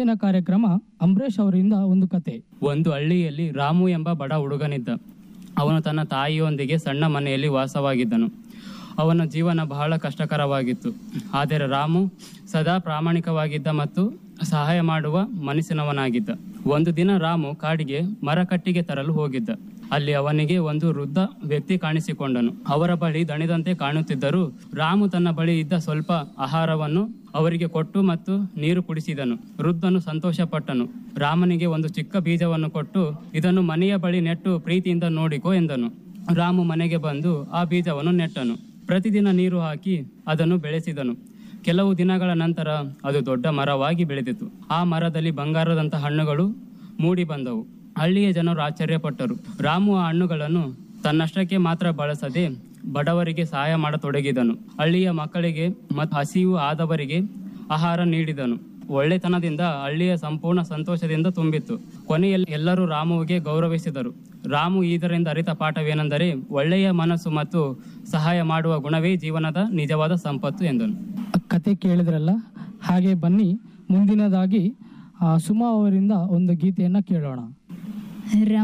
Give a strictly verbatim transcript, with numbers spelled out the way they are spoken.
ಮುಂದಿನ ಕಾರ್ಯಕ್ರಮ ಅಂಬರೀಶ್ ಅವರಿಂದ ಒಂದು ಕತೆ. ಒಂದು ಹಳ್ಳಿಯಲ್ಲಿ ರಾಮು ಎಂಬ ಬಡ ಹುಡುಗನಿದ್ದ. ಅವನು ತನ್ನ ತಾಯಿಯೊಂದಿಗೆ ಸಣ್ಣ ಮನೆಯಲ್ಲಿ ವಾಸವಾಗಿದ್ದನು. ಅವನ ಜೀವನ ಬಹಳ ಕಷ್ಟಕರವಾಗಿತ್ತು. ಆದರೆ ರಾಮು ಸದಾ ಪ್ರಾಮಾಣಿಕವಾಗಿದ್ದ ಮತ್ತು ಸಹಾಯ ಮಾಡುವ ಮನಸ್ಸಿನವನಾಗಿದ್ದ. ಒಂದು ದಿನ ರಾಮು ಕಾಡಿಗೆ ಮರಕಟ್ಟಿಗೆ ತರಲು ಹೋಗಿದ್ದ. ಅಲ್ಲಿ ಅವನಿಗೆ ಒಂದು ವೃದ್ಧ ವ್ಯಕ್ತಿ ಕಾಣಿಸಿಕೊಂಡನು. ಅವರ ಬಳಿ ದಣಿದಂತೆ ಕಾಣುತ್ತಿದ್ದರೂ ರಾಮು ತನ್ನ ಬಳಿ ಇದ್ದ ಸ್ವಲ್ಪ ಆಹಾರವನ್ನು ಅವರಿಗೆ ಕೊಟ್ಟು ಮತ್ತು ನೀರು ಕುಡಿಸಿದನು. ವೃದ್ಧನು ಸಂತೋಷಪಟ್ಟನು. ರಾಮನಿಗೆ ಒಂದು ಚಿಕ್ಕ ಬೀಜವನ್ನು ಕೊಟ್ಟು, ಇದನ್ನು ಮನೆಯ ಬಳಿ ನೆಟ್ಟು ಪ್ರೀತಿಯಿಂದ ನೋಡಿಕೋ ಎಂದನು. ರಾಮು ಮನೆಗೆ ಬಂದು ಆ ಬೀಜವನ್ನು ನೆಟ್ಟನು. ಪ್ರತಿದಿನ ನೀರು ಹಾಕಿ ಅದನ್ನು ಬೆಳೆಸಿದನು. ಕೆಲವು ದಿನಗಳ ನಂತರ ಅದು ದೊಡ್ಡ ಮರವಾಗಿ ಬೆಳೆದಿತು. ಆ ಮರದಲ್ಲಿ ಬಂಗಾರದಂಥ ಹಣ್ಣುಗಳು ಮೂಡಿ ಬಂದವು. ಹಳ್ಳಿಯ ಜನರು ಆಶ್ಚರ್ಯಪಟ್ಟರು. ರಾಮು ಆ ಹಣ್ಣುಗಳನ್ನು ತನ್ನಷ್ಟಕ್ಕೆ ಮಾತ್ರ ಬಳಸದೆ ಬಡವರಿಗೆ ಸಹಾಯ ಮಾಡತೊಡಗಿದನು. ಹಳ್ಳಿಯ ಮಕ್ಕಳಿಗೆ ಮತ್ತು ಹಸಿವು ಆದವರಿಗೆ ಆಹಾರ ನೀಡಿದನು. ಒಳ್ಳೆತನದಿಂದ ಹಳ್ಳಿಯ ಸಂಪೂರ್ಣ ಸಂತೋಷದಿಂದ ತುಂಬಿತ್ತು. ಕೊನೆಯಲ್ಲಿ ಎಲ್ಲರೂ ರಾಮುವಿಗೆ ಗೌರವಿಸಿದರು. ರಾಮು ಇದರಿಂದ ಅರಿತ ಪಾಠವೇನೆಂದರೆ, ಒಳ್ಳೆಯ ಮನಸ್ಸು ಮತ್ತು ಸಹಾಯ ಮಾಡುವ ಗುಣವೇ ಜೀವನದ ನಿಜವಾದ ಸಂಪತ್ತು ಎಂದನು. ಕತೆ ಕೇಳಿದ್ರಲ್ಲ, ಹಾಗೆ ಬನ್ನಿ ಮುಂದಿನದಾಗಿ ಸುಮಾ ಅವರಿಂದ ಒಂದು ಗೀತೆಯನ್ನು ಕೇಳೋಣ.